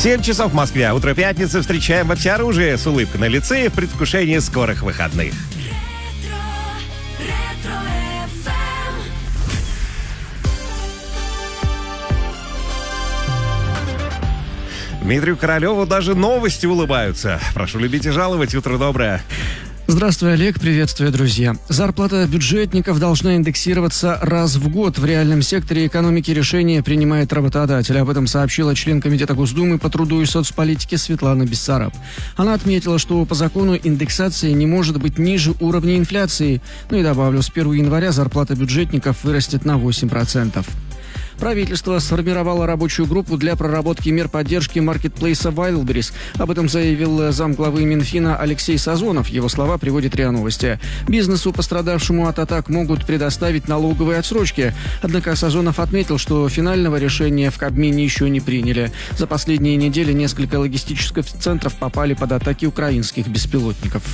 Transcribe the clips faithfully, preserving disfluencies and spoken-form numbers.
семь часов в Москве. Утро пятницы. Встречаем во всеоружии с улыбкой на лице и в предвкушении скорых выходных. Дмитрию Королеву даже новости улыбаются. Прошу любить и жаловать. Утро доброе. Здравствуй, Олег. Приветствую, друзья. Зарплата бюджетников должна индексироваться раз в год. В реальном секторе экономики решение принимает работодатель. Об этом сообщила член Комитета Госдумы по труду и соцполитике Светлана Бессараб. Она отметила, что по закону индексация не может быть ниже уровня инфляции. Ну и добавлю, с первого января зарплата бюджетников вырастет на восемь процентов. Правительство сформировало рабочую группу для проработки мер поддержки маркетплейса Wildberries. Об этом заявил замглавы Минфина Алексей Сазонов. Его слова приводит РИА Новости. Бизнесу, пострадавшему от атак, могут предоставить налоговые отсрочки. Однако Сазонов отметил, что финального решения в Кабмине еще не приняли. За последние недели несколько логистических центров попали под атаки украинских беспилотников.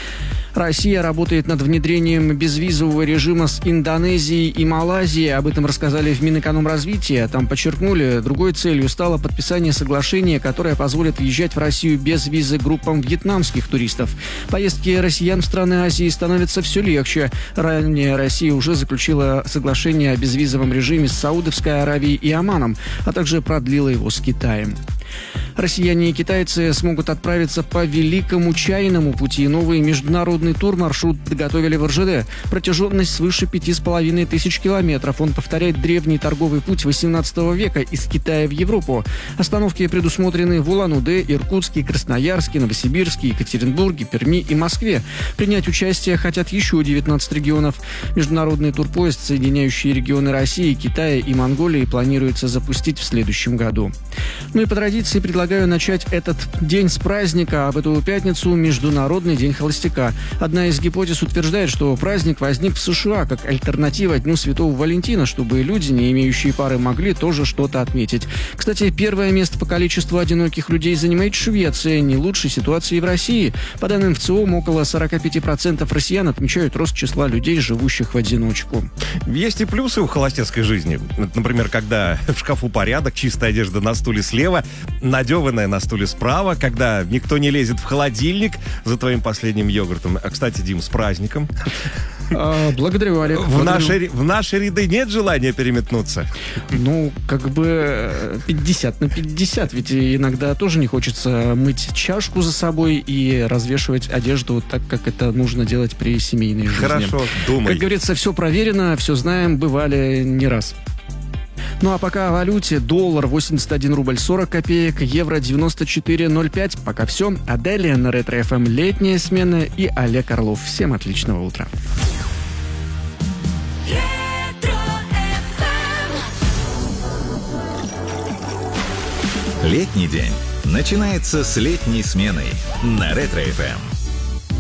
Россия работает над внедрением безвизового режима с Индонезией и Малайзией. Об этом рассказали в Минэкономразвития. Там подчеркнули, другой целью стало подписание соглашения, которое позволит въезжать в Россию без визы группам вьетнамских туристов. Поездки россиян в страны Азии становятся все легче. Ранее Россия уже заключила соглашение о безвизовом режиме с Саудовской Аравией и Оманом, а также продлила его с Китаем. Россияне и китайцы смогут отправиться по Великому Чайному пути. Новый международный тур-маршрут подготовили в эр жэ дэ. Протяженность свыше пяти с половиной тысяч километров. Он повторяет древний торговый путь восемнадцатого века из Китая в Европу. Остановки предусмотрены в Улан-Удэ, Иркутске, Красноярске, Новосибирске, Екатеринбурге, Перми и Москве. Принять участие хотят еще девятнадцать регионов. Международный турпоезд, соединяющий регионы России, Китая и Монголии, планируется запустить в следующем году. Ну и по традиции предлагаю начать этот день с праздника, а в эту пятницу – Международный день холостяка. Одна из гипотез утверждает, что праздник возник в США как альтернатива Дню Святого Валентина, чтобы люди, не имеющие пары, могли тоже что-то отметить. Кстати, первое место по количеству одиноких людей занимает Швеция. Не лучшей ситуации в России. По данным эф цэ о, около сорок пять процентов россиян отмечают рост числа людей, живущих в одиночку. Есть и плюсы у холостяцкой жизни. Например, когда в шкафу порядок, чистая одежда на стуле слева, надеванная на стуле справа, когда никто не лезет в холодильник за твоим последним йогуртом. А, кстати, Дим, с праздником. А, благодарю, Олег. В наши, в наши ряды нет желания переметнуться? Ну, как бы пятьдесят на пятьдесят. Ведь иногда тоже не хочется мыть чашку за собой и развешивать одежду так, как это нужно делать при семейной жизни. Хорошо, думай. Как говорится, все проверено, все знаем, бывали не раз. Ну а пока о валюте. Доллар восемьдесят один рубль сорок копеек, евро девяносто четыре ноль пять. Пока все. А далее на Ретро эф эм летняя смена и Олег Орлов. Всем отличного утра. Летний день начинается с летней сменой на Ретро эф эм.